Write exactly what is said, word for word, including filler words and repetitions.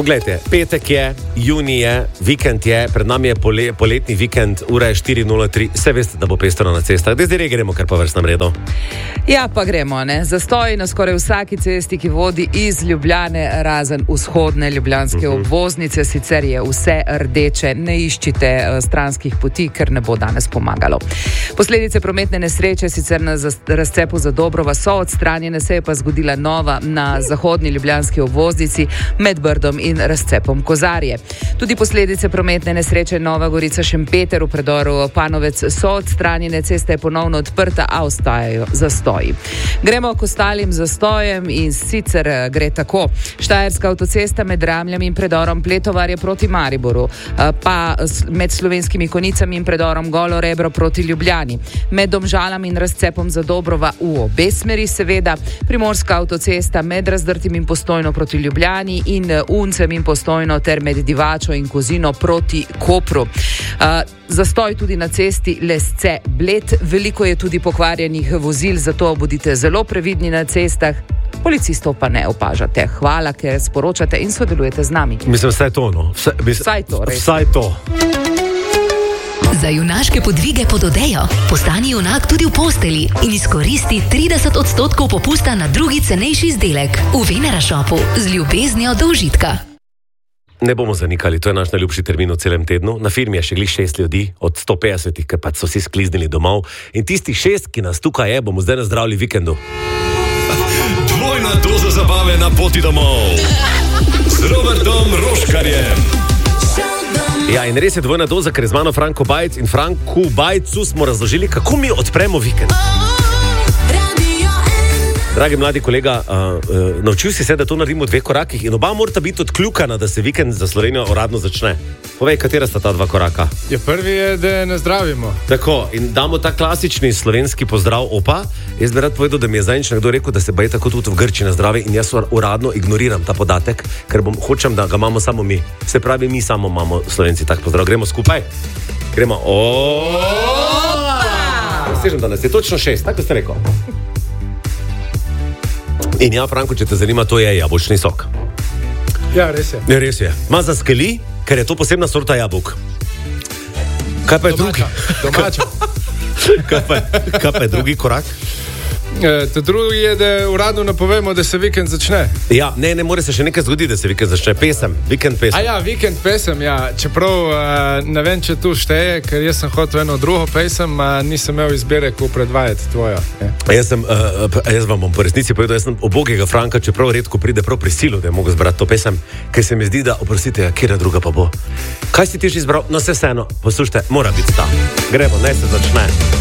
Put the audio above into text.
Poglejte, petek je, junij je, vikend je, pred nami je pole, poletni vikend, ura je štiri nula tri, vse veste, da bo pestro na cestah. Zdaj zdaj gremo kar po vrstnem redu. Ja, pa gremo, ne. Zastoji na skoraj vsaki cesti, ki vodi iz Ljubljane, razen vzhodne ljubljanske uh-huh. obvoznice, sicer je vse rdeče, ne iščite uh, stranskih poti, ker ne bo danes pomagalo. Posledice prometne nesreče sicer na razcepu Zadobrova so odstranjene, se je pa zgodila nova na zahodni ljubljanski obvoznici med Brdom in razcepom Kozarje. Tudi posledice prometne nesreče Nova Gorica Šempeter v predoru Panovec so odstranjene, cesta je ponovno odprta, a ostajajo zastoji. Gremo k ostalim zastojem in sicer gre tako. Štajerska avtocesta med Ramljem in predorom Pletovarje proti Mariboru, pa med Slovenskimi Konicami in predorom Golo Rebro proti Ljubljani, med Domžalami in razcepom Zadobrova v obe smeri seveda, Primorska avtocesta med Razdrtim in Postojno proti Ljubljani in Uncem in Postojno ter med Divačo in Kozino proti Kopru. Uh, zastoj tudi na cesti Lesce Bled, veliko je tudi pokvarjenih vozil, zato bodite zelo previdni na cestah. Policistov pa ne opažate. Hvala, ker sporočate in sodelujete z nami. Mislim, vsaj to, no. Vsaj, bis, vsaj to, res. Vsaj to. Za junaške podvige pod odejo postani junak tudi v posteli in izkoristi trideset odstotkov popusta na drugi cenejši izdelek v Venera Shopu z ljubeznijo do užitka. Ne bomo zanikali, to je naš najljubši termin v celem tednu. Na firmi je še glih šest ljudi od sto petdesetih, ker pač so vsi skliznili domov. In tistih šest, ki nas tukaj je, bomo zdaj nazdravili vikendu. Dvojna doza zabave na poti domov z Robertom Roškarjem. Ja, in res je dvojna doza, ker je z mano Franko Bajc in Franku Bajcu smo razložili, kako mi odpremo vikend. Dragi mladi kolega, uh, uh, naučil si se, da to naredimo v dveh korakih in oba morata biti odkljukana, da se vikend za Slovenijo uradno začne. Povej, katera sta ta dva koraka? Ja, prvi je, da ne zdravimo. Tako, in damo ta klasični slovenski pozdrav opa. Jaz bi rad povedal, da mi je zadnjič nekdo rekel, da se baje tako tudi v Grčiji na zdravi in jaz uradno ignoriram ta podatek, ker bom hočem, da ga imamo samo mi. Se pravi, mi samo imamo Slovenci tak pozdrav. Gremo skupaj? Gremo. Sežem, da nas je točno šest, tako ste rekel. In ja, Franko, če te zanima, to je jabolčni sok. Ja, res je. Ne, res je. Ma zaskeli, ker je to posebna sorta jabolk. Kaj pa je drugi? Domača. Kaj pa, kaj pa je drugi korak? E, to drugi je, da uradno napovemo, da se vikend začne. Ja, ne, ne more se še nekaj zgoditi, da se vikend začne. Pesem, vikend pesem. A ja, vikend pesem, ja. Čeprav ne vem, če tu šteje, ker jaz sem hotel eno drugo pesem, a nisem imel izbire, ko predvajati tvojo. Jaz, sem, uh, jaz vam bom po resnici povedal, jaz sem obogega Franka, čeprav redko pride prav prisilo, da je mogel zbrati to pesem, ker se mi zdi, da oprostite, kjera druga pa bo. Kaj si ti že izbral? No, se vseeno, poslušajte, mora biti ta. Gremo, naj se začne.